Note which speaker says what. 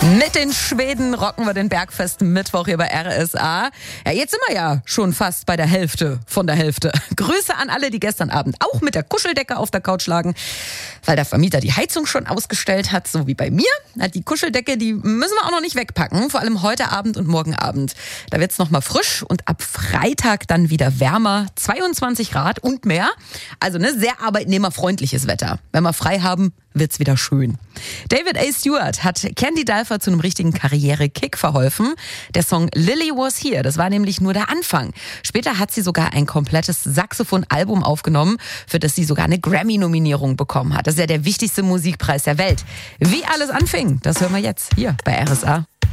Speaker 1: Mit den Schweden rocken wir den Bergfest Mittwoch hier bei RSA. Ja, jetzt sind wir ja schon fast bei der Hälfte von der Hälfte. Grüße an alle, die gestern Abend auch mit der Kuscheldecke auf der Couch lagen, weil der Vermieter die Heizung schon ausgestellt hat, so wie bei mir. Die Kuscheldecke, die müssen wir auch noch nicht wegpacken, vor allem heute Abend und morgen Abend. Da wird's noch mal frisch und ab Freitag dann wieder wärmer, 22 Grad und mehr. Also sehr arbeitnehmerfreundliches Wetter. Wenn wir frei haben, wird's wieder schön. David A. Stewart hat Candy Dulfer zu einem richtigen Karrierekick verholfen. Der Song Lily Was Here, das war nämlich nur der Anfang. Später hat sie sogar ein komplettes Saxophon-Album aufgenommen, für das sie sogar eine Grammy-Nominierung bekommen hat. Das ist ja der wichtigste Musikpreis der Welt. Wie alles anfing, das hören wir jetzt hier bei RSA.